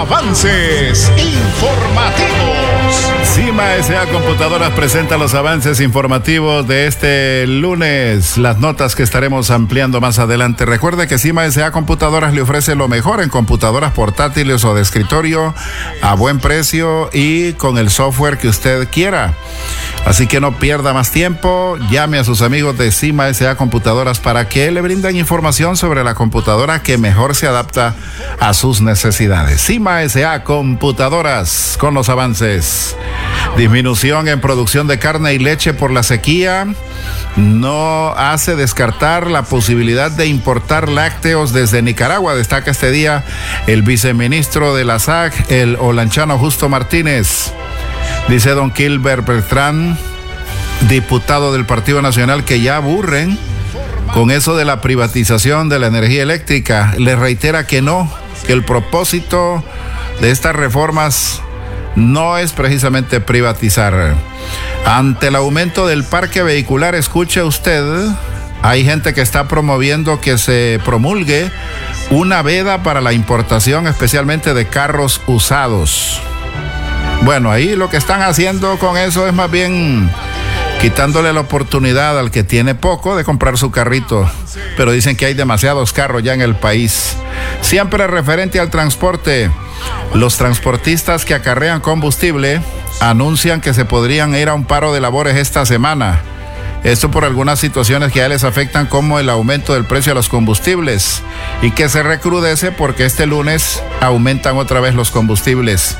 Avances informativos. Cima S.A. Computadoras presenta los avances informativos de este lunes, las notas que estaremos ampliando más adelante. Recuerde que Cima S.A. Computadoras le ofrece lo mejor en computadoras portátiles o de escritorio a buen precio y con el software que usted quiera. Así que no pierda más tiempo, llame a sus amigos de Cima S.A. Computadoras para que le brinden información sobre la computadora que mejor se adapta a sus necesidades. Cima S.A. Computadoras con los avances. Disminución en producción de carne y leche por la sequía no hace descartar la posibilidad de importar lácteos desde Nicaragua, destaca este día el viceministro de la SAC, el olanchano Justo Martínez. Dice don Gilbert Beltrán, diputado del Partido Nacional, que ya aburren con eso de la privatización de la energía eléctrica. Le reitera que no, que el propósito de estas reformas no es precisamente privatizar. Ante el aumento del parque vehicular, escuche usted, hay gente que está promoviendo que se promulgue una veda para la importación, especialmente de carros usados. Bueno, ahí lo que están haciendo con eso es más bien quitándole la oportunidad al que tiene poco de comprar su carrito, pero dicen que hay demasiados carros ya en el país. Siempre referente al transporte, los transportistas que acarrean combustible anuncian que se podrían ir a un paro de labores esta semana. Esto por algunas situaciones que ya les afectan, como el aumento del precio de los combustibles, y que se recrudece porque este lunes aumentan otra vez los combustibles.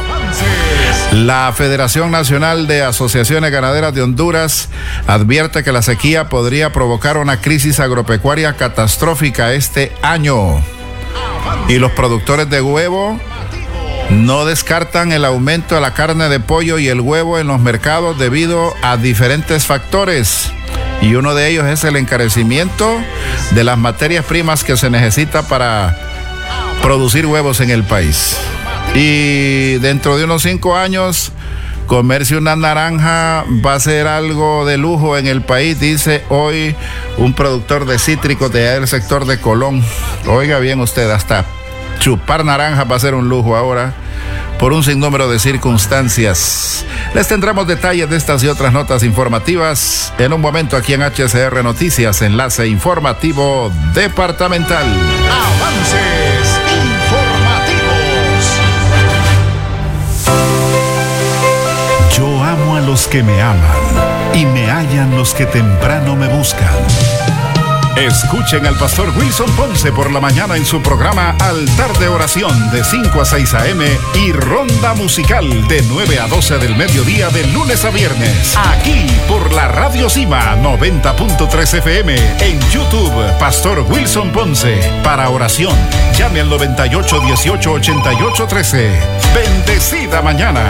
La Federación Nacional de Asociaciones Ganaderas de Honduras advierte que la sequía podría provocar una crisis agropecuaria catastrófica este año. Y los productores de huevo no descartan el aumento de la carne de pollo y el huevo en los mercados debido a diferentes factores. Y uno de ellos es el encarecimiento de las materias primas que se necesita para producir huevos en el país. Y dentro de unos 5 años, comerse una naranja va a ser algo de lujo en el país, dice hoy un productor de cítricos de allá del sector de Colón. Oiga bien usted, hasta chupar naranja va a ser un lujo ahora, por un sinnúmero de circunstancias. Les tendremos detalles de estas y otras notas informativas en un momento aquí en HCR Noticias, enlace informativo departamental. Avances informativos. Yo amo a los que me aman y me hallan los que temprano me buscan. Escuchen al pastor Wilson Ponce por la mañana en su programa Altar de Oración de 5 a 6 a.m. y Ronda Musical de 9 a 12 del mediodía de lunes a viernes. Aquí por la Radio Cima 90.3 FM. En YouTube, Pastor Wilson Ponce. Para oración, llame al 98 18 88 13. Bendecida mañana.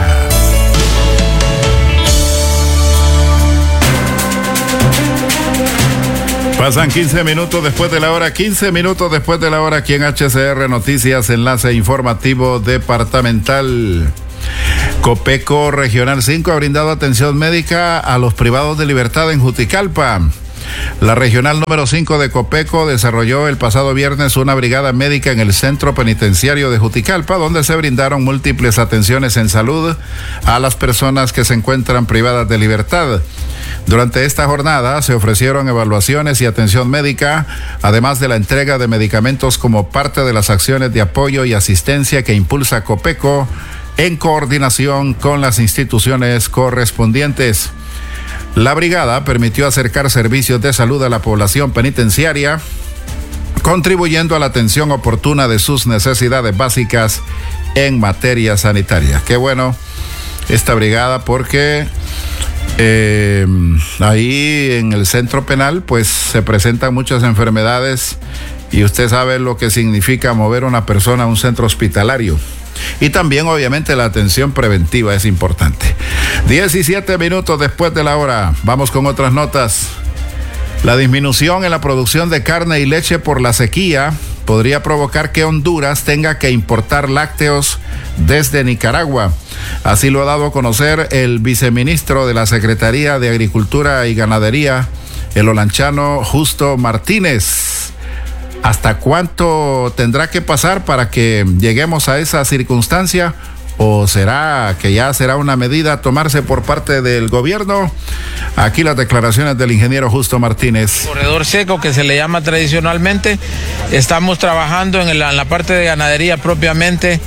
Pasan 15 minutos después de la hora, 15 minutos después de la hora aquí en HCR Noticias, enlace informativo departamental. Copeco Regional 5 ha brindado atención médica a los privados de libertad en Juticalpa. La regional número 5 de Copeco desarrolló el pasado viernes una brigada médica en el centro penitenciario de Juticalpa, donde se brindaron múltiples atenciones en salud a las personas que se encuentran privadas de libertad. Durante esta jornada se ofrecieron evaluaciones y atención médica, además de la entrega de medicamentos como parte de las acciones de apoyo y asistencia que impulsa Copeco en coordinación con las instituciones correspondientes. La brigada permitió acercar servicios de salud a la población penitenciaria, contribuyendo a la atención oportuna de sus necesidades básicas en materia sanitaria. Qué bueno esta brigada, porque ahí en el centro penal pues se presentan muchas enfermedades y usted sabe lo que significa mover a una persona a un centro hospitalario. Y también obviamente la atención preventiva es importante. 17 minutos después de la hora, vamos con otras notas. La disminución en la producción de carne y leche por la sequía podría provocar que Honduras tenga que importar lácteos desde Nicaragua. Así lo ha dado a conocer el viceministro de la Secretaría de Agricultura y Ganadería, el olanchano Justo Martínez. ¿Hasta cuánto tendrá que pasar para que lleguemos a esa circunstancia? ¿O será que ya será una medida a tomarse por parte del gobierno? Aquí las declaraciones del ingeniero Justo Martínez. Corredor seco, que se le llama tradicionalmente, estamos trabajando en la parte de ganadería propiamente,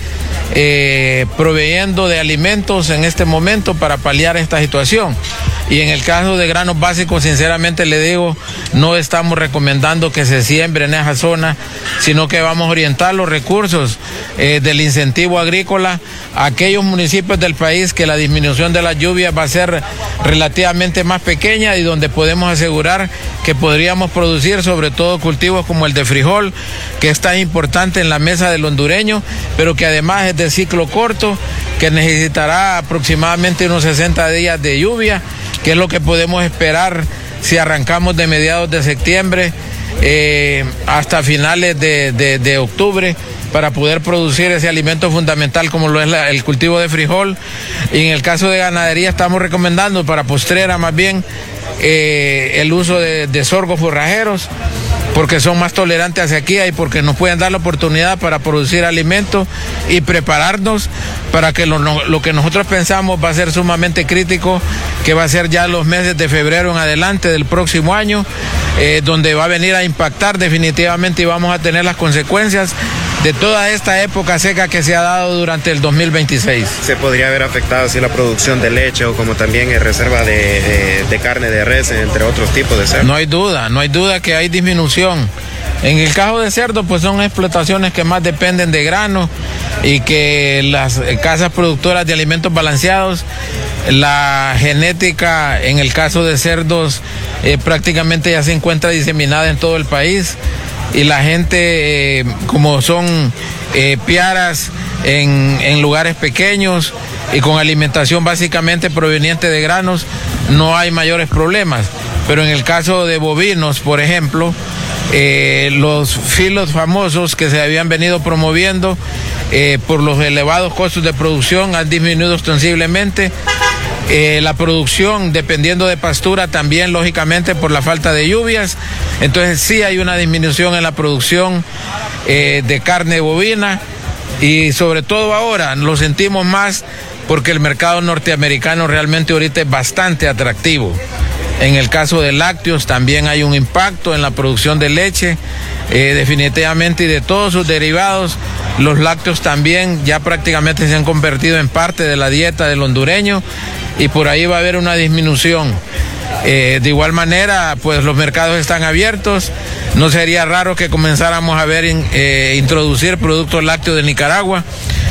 proveyendo de alimentos en este momento para paliar esta situación. Y en el caso de granos básicos, sinceramente le digo, no estamos recomendando que se siembre en esa zona, sino que vamos a orientar los recursos del incentivo agrícola a aquellos municipios del país que la disminución de las lluvias va a ser relativamente más pequeña y donde podemos asegurar que podríamos producir sobre todo cultivos como el de frijol, que es tan importante en la mesa del hondureño, pero que además es de ciclo corto, que necesitará aproximadamente unos 60 días de lluvia, que es lo que podemos esperar si arrancamos de mediados de septiembre hasta finales de octubre, para poder producir ese alimento fundamental como lo es el cultivo de frijol. Y en el caso de ganadería estamos recomendando para postrera más bien el uso de sorgos forrajeros, porque son más tolerantes a sequía y porque nos pueden dar la oportunidad para producir alimentos y prepararnos para que lo que nosotros pensamos va a ser sumamente crítico, que va a ser ya los meses de febrero en adelante del próximo año, donde va a venir a impactar definitivamente y vamos a tener las consecuencias de toda esta época seca que se ha dado durante el 2026. ¿Se podría haber afectado así la producción de leche o como también reserva de carne de res, entre otros tipos de cerdo? No hay duda que hay disminución. En el caso de cerdo, pues son explotaciones que más dependen de grano y que las casas productoras de alimentos balanceados, la genética en el caso de cerdos prácticamente ya se encuentra diseminada en todo el país. Y la gente, como son piaras en lugares pequeños y con alimentación básicamente proveniente de granos, no hay mayores problemas. Pero en el caso de bovinos, por ejemplo, los filos famosos que se habían venido promoviendo por los elevados costos de producción han disminuido ostensiblemente. La producción, dependiendo de pastura, también lógicamente por la falta de lluvias. Entonces sí hay una disminución en la producción de carne bovina y sobre todo ahora lo sentimos más porque el mercado norteamericano realmente ahorita es bastante atractivo. En el caso de lácteos también hay un impacto en la producción de leche, definitivamente, y de todos sus derivados. Los lácteos también ya prácticamente se han convertido en parte de la dieta del hondureño y por ahí va a haber una disminución. De igual manera, pues los mercados están abiertos. No sería raro que comenzáramos a ver introducir productos lácteos de Nicaragua,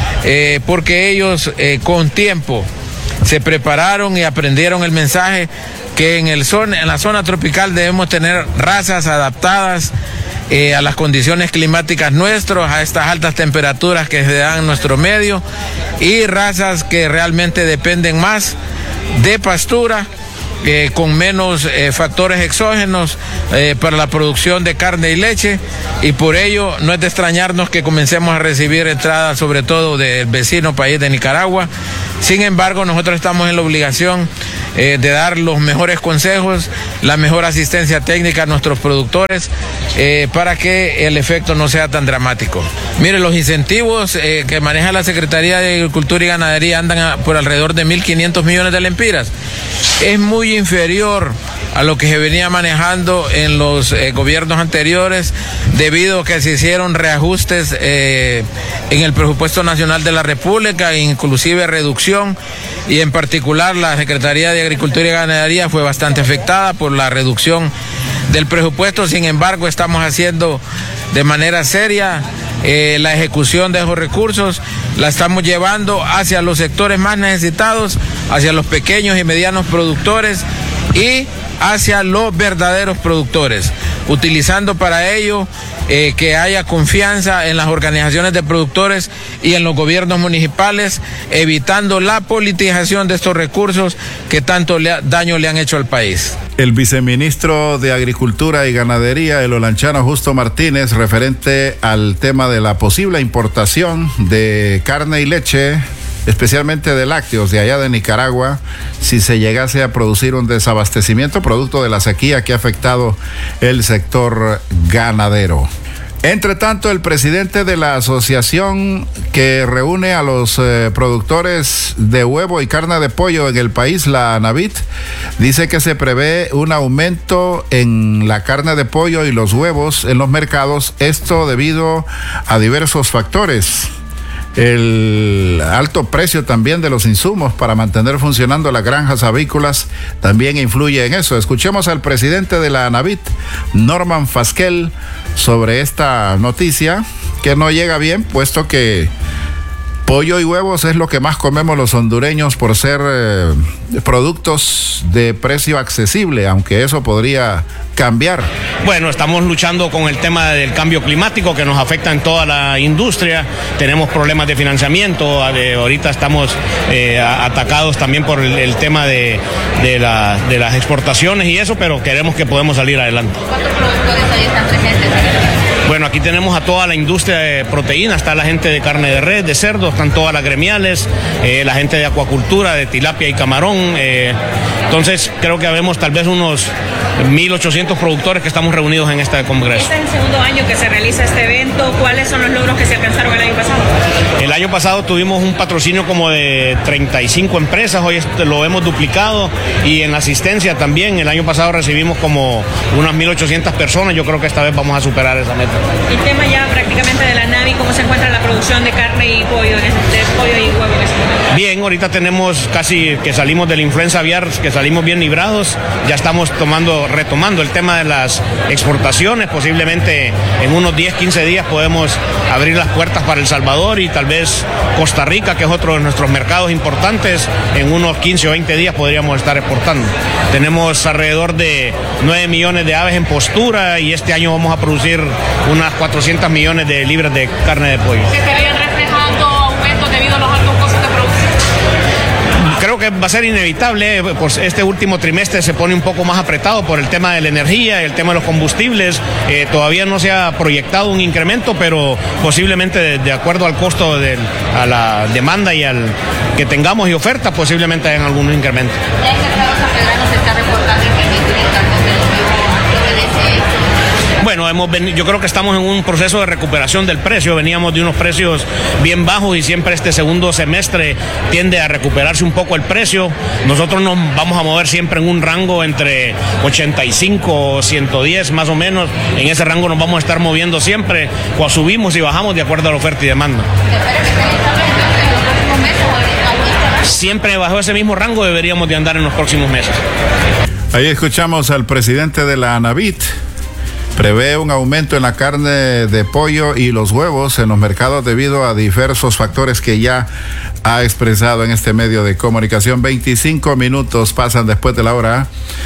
porque ellos con tiempo se prepararon y aprendieron el mensaje que en la zona tropical debemos tener razas adaptadas a las condiciones climáticas nuestras, a estas altas temperaturas que se dan en nuestro medio, y razas que realmente dependen más de pastura, con menos factores exógenos para la producción de carne y leche, y por ello no es de extrañarnos que comencemos a recibir entradas sobre todo del vecino país de Nicaragua. Sin embargo, nosotros estamos en la obligación de dar los mejores consejos, la mejor asistencia técnica a nuestros productores para que el efecto no sea tan dramático. Mire, los incentivos que maneja la Secretaría de Agricultura y Ganadería andan por alrededor de 1.500 millones de lempiras. Es muy inferior a lo que se venía manejando en los gobiernos anteriores, debido a que se hicieron reajustes en el presupuesto nacional de la República, inclusive reducción, y en particular la Secretaría de Agricultura y Ganadería fue bastante afectada por la reducción del presupuesto. Sin embargo, estamos haciendo de manera seria la ejecución de esos recursos, la estamos llevando hacia los sectores más necesitados, hacia los pequeños y medianos productores y hacia los verdaderos productores, utilizando para ello que haya confianza en las organizaciones de productores y en los gobiernos municipales, evitando la politización de estos recursos que tanto daño le han hecho al país. El viceministro de Agricultura y Ganadería, el olanchano Justo Martínez, referente al tema de la posible importación de carne y leche, especialmente de lácteos de allá de Nicaragua, si se llegase a producir un desabastecimiento producto de la sequía que ha afectado el sector ganadero. Entre tanto, el presidente de la asociación que reúne a los productores de huevo y carne de pollo en el país, la ANAVIT, dice que se prevé un aumento en la carne de pollo y los huevos en los mercados, esto debido a diversos factores. El alto precio también de los insumos para mantener funcionando las granjas avícolas también influye en eso. Escuchemos al presidente de la ANAVIT, Norman Fasquel, sobre esta noticia que no llega bien, puesto que pollo y huevos es lo que más comemos los hondureños por ser productos de precio accesible, aunque eso podría cambiar. Bueno, estamos luchando con el tema del cambio climático que nos afecta en toda la industria. Tenemos problemas de financiamiento. Ahorita estamos atacados también por el tema de las exportaciones y eso, pero queremos que podemos salir adelante. ¿Cuántos productores ahí están presentes? Bueno, aquí tenemos a toda la industria de proteínas, está la gente de carne de res, de cerdo, están todas las gremiales, la gente de acuacultura, de tilapia y camarón. Entonces, creo que habemos tal vez unos 1.800 productores que estamos reunidos en este congreso. Este es el segundo año que se realiza este evento. ¿Cuáles son los logros que se alcanzaron el año pasado? El año pasado tuvimos un patrocinio como de 35 empresas, hoy lo hemos duplicado, y en la asistencia también. El año pasado recibimos como unas 1.800 personas, yo creo que esta vez vamos a superar esa meta. El tema ya prácticamente de la NAVI, ¿cómo se encuentra la producción de carne y pollo, de pollo y huevo? Bien, ahorita tenemos casi que salimos de la influenza aviar, que salimos bien librados, ya estamos retomando el tema de las exportaciones, posiblemente en unos 10, 15 días podemos abrir las puertas para El Salvador y tal vez Costa Rica, que es otro de nuestros mercados importantes, en unos 15 o 20 días podríamos estar exportando. Tenemos alrededor de 9 millones de aves en postura y este año vamos a producir unas 400 millones de libras de carne de pollo. ¿Se estarían reflejando aumentos debido a los altos costos de producción? Creo que va a ser inevitable, pues este último trimestre se pone un poco más apretado por el tema de la energía, el tema de los combustibles. Todavía no se ha proyectado un incremento, pero posiblemente de acuerdo al costo, a la demanda y al que tengamos y oferta, posiblemente hayan algún incremento. Ya en el mercado sanpedrano se está reportando incremento en el cartón del huevo. Bueno, yo creo que estamos en un proceso de recuperación del precio. Veníamos de unos precios bien bajos y siempre este segundo semestre tiende a recuperarse un poco el precio. Nosotros nos vamos a mover siempre en un rango entre 85 o 110 más o menos. En ese rango nos vamos a estar moviendo siempre, o subimos y bajamos de acuerdo a la oferta y demanda. Siempre bajo ese mismo rango deberíamos de andar en los próximos meses. Ahí escuchamos al presidente de la ANAVIT. Prevé un aumento en la carne de pollo y los huevos en los mercados debido a diversos factores que ya ha expresado en este medio de comunicación. 25 minutos pasan después de la hora.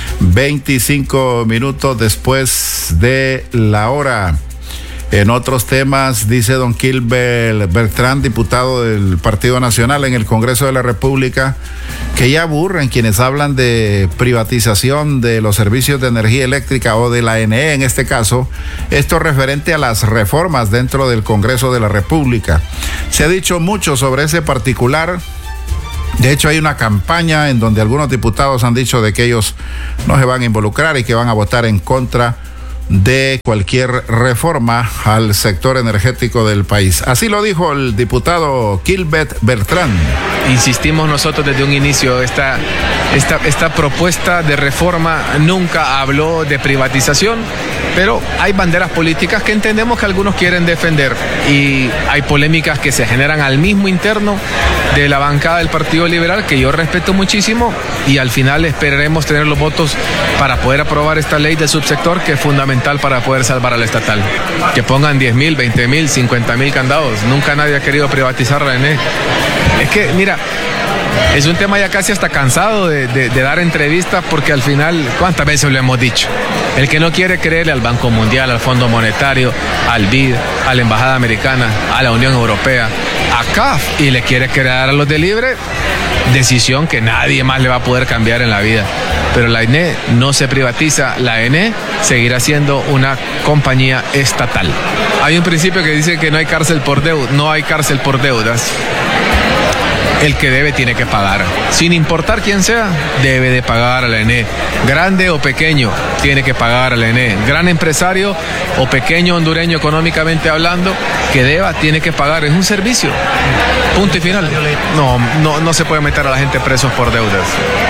25 minutos después de la hora. En otros temas, dice don Gilbert Bertrand, diputado del Partido Nacional en el Congreso de la República, que ya aburren quienes hablan de privatización de los servicios de energía eléctrica o de la ANE en este caso, esto referente a las reformas dentro del Congreso de la República. Se ha dicho mucho sobre ese particular. De hecho, hay una campaña en donde algunos diputados han dicho de que ellos no se van a involucrar y que van a votar en contra de cualquier reforma al sector energético del país. Así lo dijo el diputado Gilbert Bertrand. Insistimos nosotros desde un inicio, esta propuesta de reforma nunca habló de privatización, pero hay banderas políticas que entendemos que algunos quieren defender y hay polémicas que se generan al mismo interno de la bancada del Partido Liberal, que yo respeto muchísimo, y al final esperaremos tener los votos para poder aprobar esta ley del subsector, que es fundamental para poder salvar al estatal. Que pongan 10,000, 20,000, 50,000 candados. Nunca nadie ha querido privatizar la ENE. Es que, mira, es un tema ya casi hasta cansado de dar entrevistas, porque al final, ¿cuántas veces lo hemos dicho? El que no quiere creerle al Banco Mundial, al Fondo Monetario, al BID, a la Embajada Americana, a la Unión Europea, a CAF, y le quiere creer a los de Libre, decisión que nadie más le va a poder cambiar en la vida. Pero la ENE no se privatiza, la ENE seguirá siendo una compañía estatal. Hay un principio que dice que no hay cárcel por deuda, no hay cárcel por deudas. el que debe tiene que pagar. Sin importar quién sea, debe de pagar a la ENE. Grande o pequeño, tiene que pagar a la ENE. Gran empresario o pequeño hondureño económicamente hablando, que deba, tiene que pagar. Es un servicio. Punto y final. No se puede meter a la gente presos por deudas.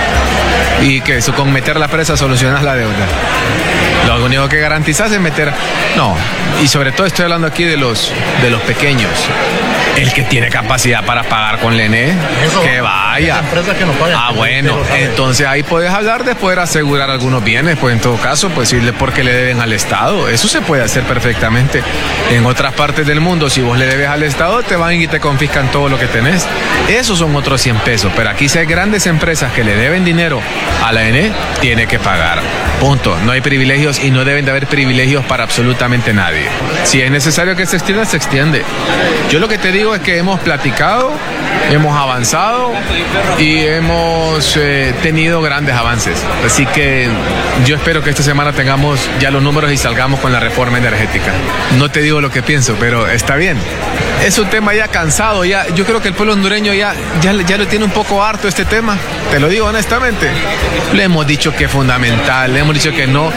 Y que con meter la presa solucionas la deuda. Lo único que garantizas es meter... No, y sobre todo estoy hablando aquí de los pequeños. El que tiene capacidad para pagar con la ENE, que vaya. Empresas que no pagan. Bueno, entonces ahí puedes hablar de poder asegurar algunos bienes, pues en todo caso, pues decirle porque le deben al Estado. Eso se puede hacer perfectamente. En otras partes del mundo, si vos le debes al Estado, te van y te confiscan todo lo que tenés. Esos son otros 100 pesos. Pero aquí si hay grandes empresas que le deben dinero a la ENE, tiene que pagar. Punto. No hay privilegios y no deben de haber privilegios para absolutamente nadie. Si es necesario que se extienda, se extiende. Yo lo que te digo es que hemos platicado, hemos avanzado y hemos tenido grandes avances. Así que yo espero que esta semana tengamos ya los números y salgamos con la reforma energética. No te digo lo que pienso, pero está bien. Es un tema ya cansado, ya. Yo creo que el pueblo hondureño ya lo tiene un poco harto este tema. Te lo digo honestamente. Le hemos dicho que es fundamental, le hemos dicho que no.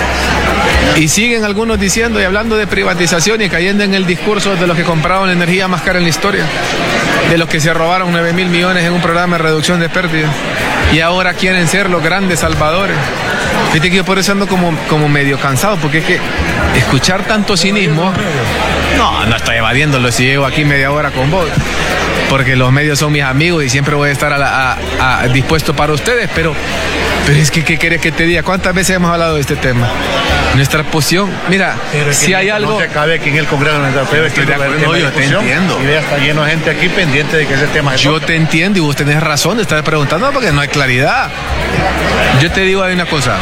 Y siguen algunos diciendo y hablando de privatización y cayendo en el discurso de los que compraron la energía más cara en la historia, de los que se robaron 9.000 millones en un programa de reducción de pérdidas y ahora quieren ser los grandes salvadores. Fíjate que yo por eso ando como medio cansado, porque es que escuchar tanto cinismo, no estoy evadiéndolo si llevo aquí media hora con vos, porque los medios son mis amigos y siempre voy a estar dispuesto para ustedes, pero es que, ¿qué querés que te diga? ¿Cuántas veces hemos hablado de este tema? Nuestra posición, mira, si hay algo... No se cabe aquí en el Congreso de nuestra fe. No, yo te entiendo. Y está lleno de gente aquí pendiente de que ese tema se Yo toque. te entiendo y vos tenés razón de estar preguntando porque no hay claridad. Yo te digo, hay una cosa.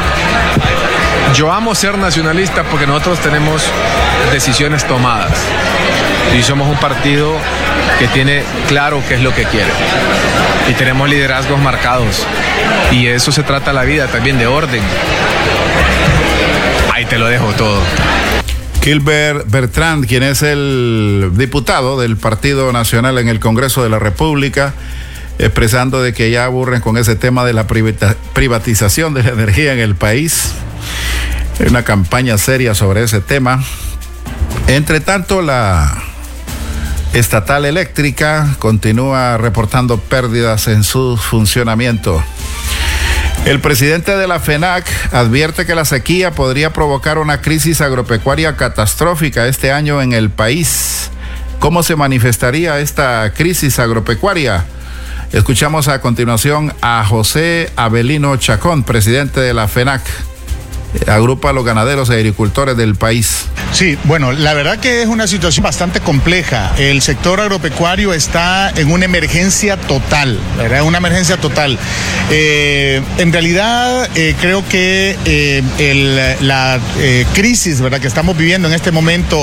Yo amo ser nacionalista porque nosotros tenemos decisiones tomadas. Y somos un partido que tiene claro qué es lo que quiere. Y tenemos liderazgos marcados. Y eso se trata la vida también, de orden. Ahí te lo dejo todo. Gilbert Bertrand, quien es el diputado del Partido Nacional en el Congreso de la República, expresando de que ya aburren con ese tema de la privatización de la energía en el país. Hay una campaña seria sobre ese tema. Entre tanto, la estatal eléctrica continúa reportando pérdidas en su funcionamiento. El presidente de la FENAC advierte que la sequía podría provocar una crisis agropecuaria catastrófica este año en el país. ¿Cómo se manifestaría esta crisis agropecuaria? Escuchamos a continuación a José Avelino Chacón, presidente de la FENAC. Agrupa a los ganaderos y agricultores del país. Sí, bueno, la verdad que es una situación bastante compleja. El sector agropecuario está en una emergencia total, ¿verdad? Una emergencia total. En realidad, creo que la crisis, ¿verdad?, que estamos viviendo en este momento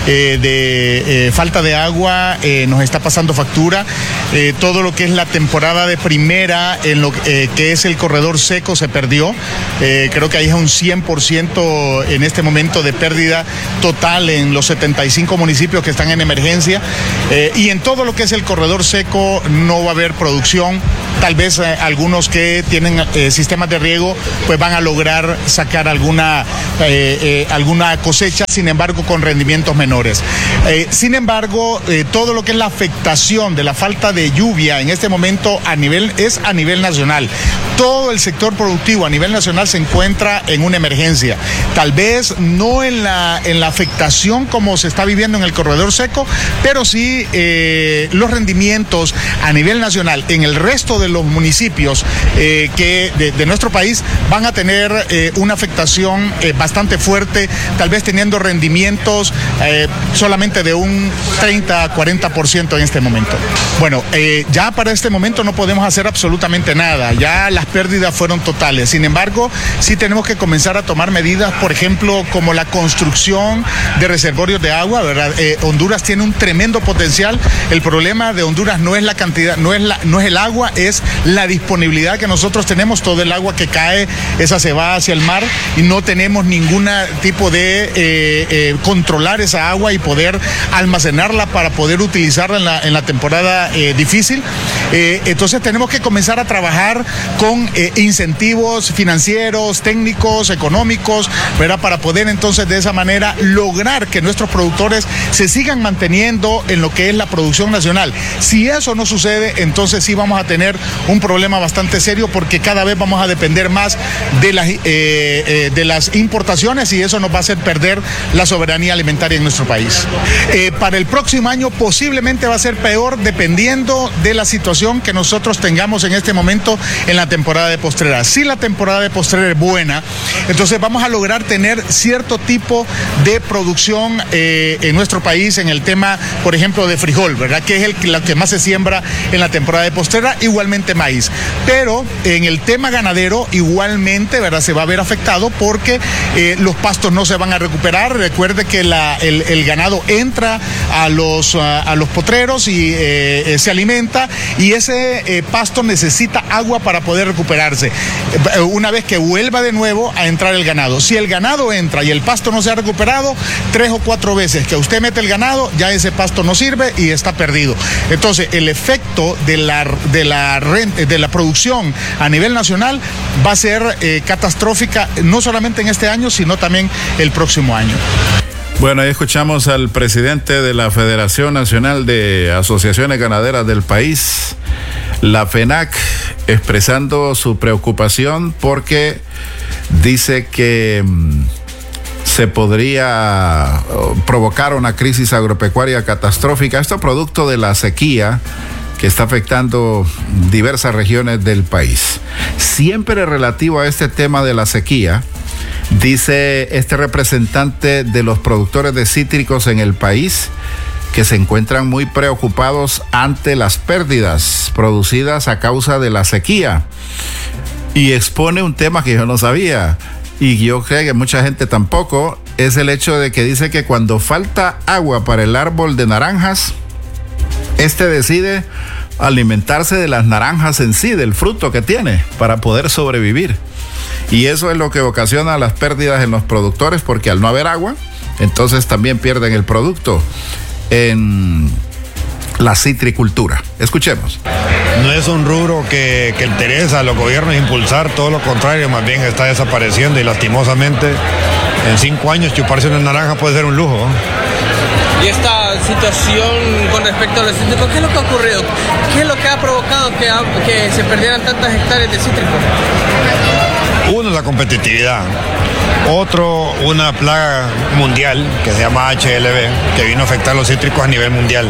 de falta de agua nos está pasando factura. Todo lo que es la temporada de primera en lo que es el corredor seco se perdió. Creo que ahí es un 100% en este momento de pérdida total en los 75 municipios que están en emergencia, y en todo lo que es el corredor seco no va a haber producción. Tal vez algunos que tienen sistemas de riego pues van a lograr sacar alguna cosecha, sin embargo con rendimientos menores. Sin embargo, todo lo que es la afectación de la falta de lluvia en este momento a nivel nacional. Todo el sector productivo a nivel nacional se encuentra en una emergencia. Tal vez no en la afectación como se está viviendo en el corredor seco, pero sí los rendimientos a nivel nacional en el resto de los municipios de nuestro país van a tener una afectación bastante fuerte, tal vez teniendo rendimientos solamente de un 30-40% en este momento. Bueno, ya para este momento no podemos hacer absolutamente nada, ya las pérdidas fueron totales. Sin embargo, sí tenemos que comenzar a tomar medidas, por ejemplo, como la construcción de reservorios de agua, ¿verdad? Honduras tiene un tremendo potencial. El problema de Honduras no es la cantidad, no es el agua, es es la disponibilidad que nosotros tenemos. Todo el agua que cae, esa se va hacia el mar y no tenemos ningún tipo de controlar esa agua y poder almacenarla para poder utilizarla en la temporada difícil. Entonces tenemos que comenzar a trabajar con incentivos financieros, técnicos, económicos, ¿verdad? Para poder entonces de esa manera lograr que nuestros productores se sigan manteniendo en lo que es la producción nacional. Si eso no sucede, entonces sí vamos a tener un problema bastante serio, porque cada vez vamos a depender más de las importaciones, y eso nos va a hacer perder la soberanía alimentaria en nuestro país. Para el próximo año posiblemente va a ser peor, dependiendo de la situación que nosotros tengamos en este momento en la temporada de postrera. Si la temporada de postrera es buena, entonces vamos a lograr tener cierto tipo de producción en nuestro país en el tema, por ejemplo, de frijol, ¿verdad? Que es la que más se siembra en la temporada de postrera, igualmente maíz. Pero en el tema ganadero, igualmente, ¿verdad? Se va a ver afectado porque los pastos no se van a recuperar. Recuerde que el ganado entra a los potreros y se alimenta, y ese pasto necesita agua para poder recuperarse una vez que vuelva de nuevo a entrar el ganado. Si el ganado entra y el pasto no se ha recuperado, 3 o 4 veces que usted mete el ganado, ya ese pasto no sirve y está perdido. Entonces el efecto de la producción a nivel nacional va a ser catastrófica, no solamente en este año, sino también el próximo año. Bueno, ahí escuchamos al presidente de la Federación Nacional de Asociaciones Ganaderas del país, la FENAC, expresando su preocupación porque dice que se podría provocar una crisis agropecuaria catastrófica. Esto producto de la sequía que está afectando diversas regiones del país. Siempre relativo a este tema de la sequía, dice este representante de los productores de cítricos en el país que se encuentran muy preocupados ante las pérdidas producidas a causa de la sequía, y expone un tema que yo no sabía y yo creo que mucha gente tampoco, es el hecho de que dice que cuando falta agua para el árbol de naranjas, este decide alimentarse de las naranjas en sí, del fruto que tiene, para poder sobrevivir. Y eso es lo que ocasiona las pérdidas en los productores, porque al no haber agua, entonces también pierden el producto en la citricultura. Escuchemos. No es un rubro que interesa a los gobiernos impulsar, todo lo contrario, más bien está desapareciendo, y lastimosamente en 5 años chuparse una naranja puede ser un lujo. Y esta situación con respecto a los cítricos, ¿qué es lo que ha ocurrido? ¿Qué es lo que ha provocado que se perdieran tantas hectáreas de cítricos? Uno, la competitividad. Otro, una plaga mundial que se llama HLB, que vino a afectar los cítricos a nivel mundial.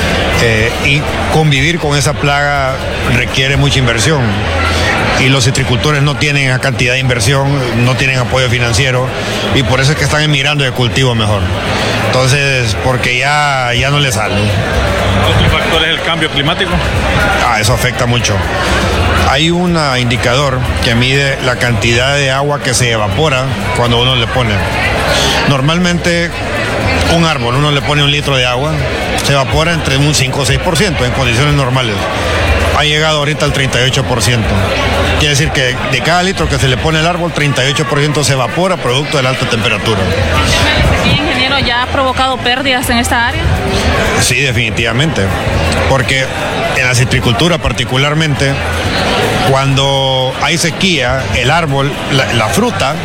Y convivir con esa plaga requiere mucha inversión. Y los citricultores no tienen esa cantidad de inversión, no tienen apoyo financiero, y por eso es que están emigrando de cultivo mejor. Entonces, porque ya no les sale. ¿Otro factor es el cambio climático? Eso afecta mucho. Hay un indicador que mide la cantidad de agua que se evapora cuando uno le pone. Normalmente un árbol, uno le pone 1 litro de agua, se evapora entre un 5 o 6% en condiciones normales. Ha llegado ahorita al 38%. Quiere decir que de cada litro que se le pone al árbol, 38% se evapora producto de la alta temperatura. ¿Y, ingeniero, ya ha provocado pérdidas en esta área? Sí, definitivamente. Porque en la citricultura particularmente, cuando hay sequía, el árbol, la fruta,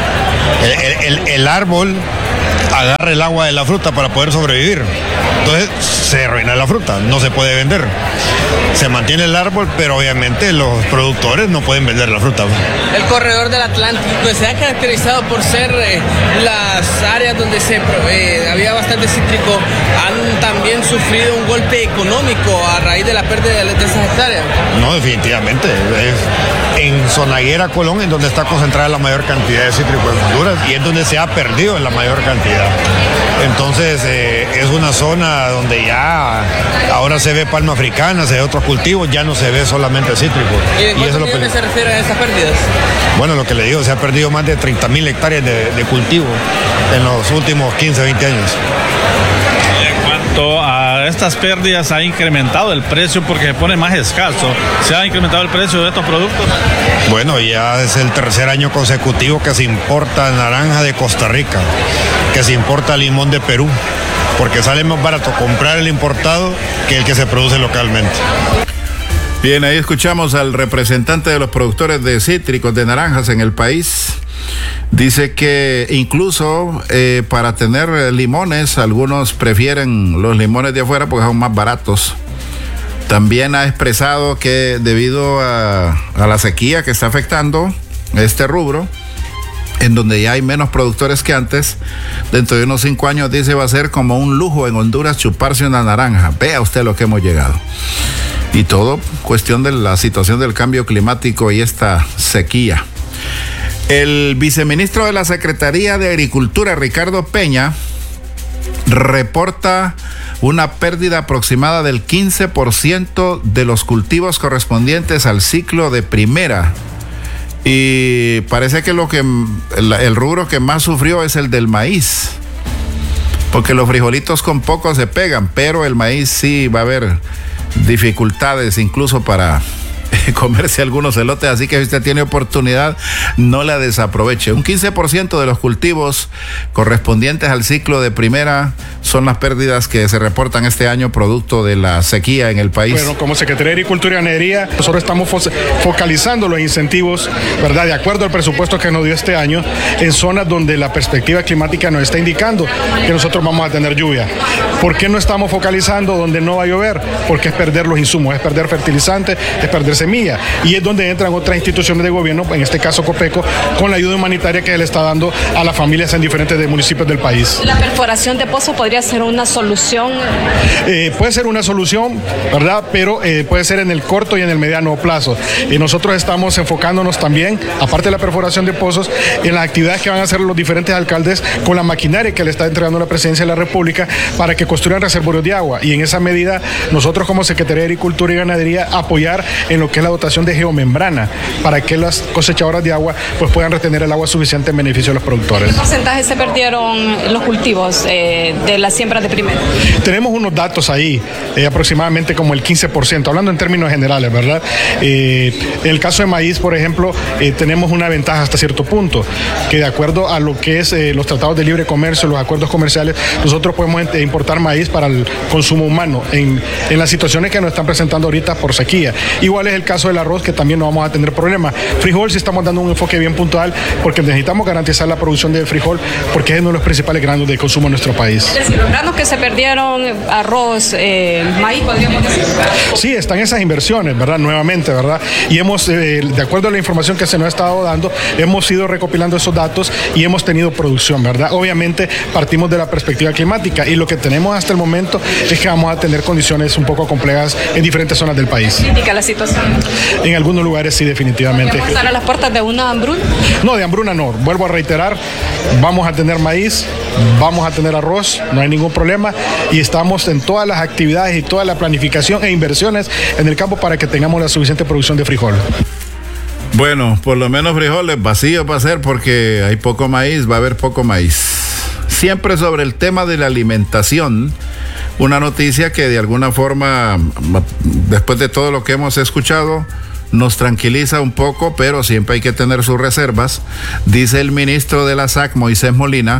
el árbol agarra el agua de la fruta para poder sobrevivir. Entonces se arruina la fruta, no se puede vender. Se mantiene el árbol, pero obviamente los productores no pueden vender la fruta. El corredor del Atlántico se ha caracterizado por ser las áreas donde había bastante cítrico, han también sufrido un golpe económico a raíz de la pérdida de esas hectáreas. No, definitivamente. Es en Zonaguera, Colón, en donde está concentrada la mayor cantidad de cítrico en Honduras, y es donde se ha perdido la mayor cantidad. Entonces es una zona donde ya ahora se ve palma africana, se ve otros cultivos, ya no se ve solamente cítrico. ¿Y de cuántos millones se refiere a esas pérdidas? Bueno, lo que le digo, se ha perdido más de 30,000 hectáreas de cultivo en los últimos 15, 20 años. cuanto a estas pérdidas, ¿ha incrementado el precio porque se pone más escaso? ¿Se ha incrementado el precio de estos productos? Bueno, ya es el tercer año consecutivo que se importa naranja de Costa Rica, que se importa limón de Perú, porque sale más barato comprar el importado que el que se produce localmente. Bien, ahí escuchamos al representante de los productores de cítricos, de naranjas en el país. Dice que incluso para tener limones, algunos prefieren los limones de afuera porque son más baratos. También ha expresado que debido a la sequía que está afectando este rubro, en donde ya hay menos productores que antes, dentro de unos 5 años dice va a ser como un lujo en Honduras chuparse una naranja. Vea usted lo que hemos llegado. Y todo cuestión de la situación del cambio climático y esta sequía. El viceministro de la Secretaría de Agricultura, Ricardo Peña, reporta una pérdida aproximada del 15% de los cultivos correspondientes al ciclo de primera. Y parece que el rubro que más sufrió es el del maíz, porque los frijolitos con poco se pegan, pero el maíz sí va a haber dificultades incluso para comerse algunos elotes, así que si usted tiene oportunidad, no la desaproveche. Un 15% de los cultivos correspondientes al ciclo de primera son las pérdidas que se reportan este año producto de la sequía en el país. Bueno, como Secretaría de Agricultura y Ganadería, nosotros estamos focalizando los incentivos, ¿verdad?, de acuerdo al presupuesto que nos dio este año, en zonas donde la perspectiva climática nos está indicando que nosotros vamos a tener lluvia. ¿Por qué no estamos focalizando donde no va a llover? Porque es perder los insumos, es perder fertilizantes, es perder semilla, y es donde entran otras instituciones de gobierno, en este caso Copeco, con la ayuda humanitaria que le está dando a las familias en diferentes municipios del país. ¿La perforación de pozos podría ser una solución? Puede ser una solución, ¿verdad? Pero puede ser en el corto y en el mediano plazo. Nosotros estamos enfocándonos también, aparte de la perforación de pozos, en las actividades que van a hacer los diferentes alcaldes con la maquinaria que le está entregando la Presidencia de la República para que construyan reservorios de agua, y en esa medida nosotros como Secretaría de Agricultura y Ganadería apoyar en lo que es la dotación de geomembrana para que las cosechadoras de agua pues puedan retener el agua suficiente en beneficio de los productores. ¿Qué porcentaje se perdieron los cultivos de las siembras de primera? Tenemos unos datos ahí, aproximadamente como el 15%, hablando en términos generales, ¿verdad? En el caso de maíz, por ejemplo, tenemos una ventaja hasta cierto punto, que de acuerdo a lo que es los tratados de libre comercio, los acuerdos comerciales, nosotros podemos importar maíz para el consumo humano en las situaciones que nos están presentando ahorita por sequía. Igual es el caso del arroz, que también no vamos a tener problemas. Frijol sí estamos dando un enfoque bien puntual porque necesitamos garantizar la producción de frijol porque es uno de los principales granos de consumo en nuestro país. Es decir, los granos que se perdieron, arroz, maíz, podríamos decir. Sí, están esas inversiones, ¿verdad? Nuevamente, ¿verdad? Y hemos, de acuerdo a la información que se nos ha estado dando, hemos ido recopilando esos datos y hemos tenido producción, ¿verdad? Obviamente partimos de la perspectiva climática y lo que tenemos hasta el momento es que vamos a tener condiciones un poco complejas en diferentes zonas del país. ¿Crítica la situación? En algunos lugares sí, definitivamente. ¿Vamos a estar a las puertas de una hambruna? No, de hambruna no. Vuelvo a reiterar, vamos a tener maíz, vamos a tener arroz, no hay ningún problema, y estamos en todas las actividades y toda la planificación e inversiones en el campo para que tengamos la suficiente producción de frijol. Bueno, por lo menos frijoles vacíos va a ser porque hay poco maíz, va a haber poco maíz. Siempre sobre el tema de la alimentación, una noticia que de alguna forma, después de todo lo que hemos escuchado, nos tranquiliza un poco, pero siempre hay que tener sus reservas. Dice el ministro de la SAC, Moisés Molina,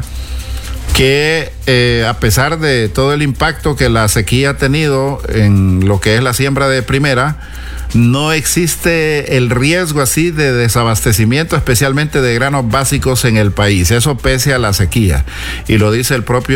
que a pesar de todo el impacto que la sequía ha tenido en lo que es la siembra de primera, no existe el riesgo así de desabastecimiento, especialmente de granos básicos en el país. Eso pese a la sequía. Y lo dice el propio